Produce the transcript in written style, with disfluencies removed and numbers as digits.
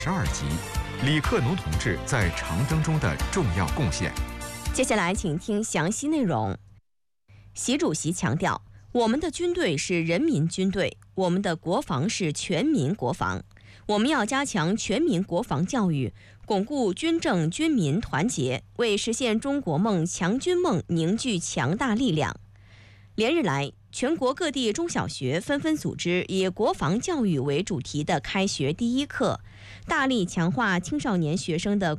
12集，李克农同志在长征中的重要贡献。 接下来，请听详细内容。习主席强调，我们的军队是人民军队，我们的国防是全民国防。我们要加强全民国防教育，巩固军政军民团结，为实现中国梦、强军梦凝聚强大力量。连日来，全国各地中小学纷纷组织以国防教育为主题的开学第一课，大力强化青少年学生的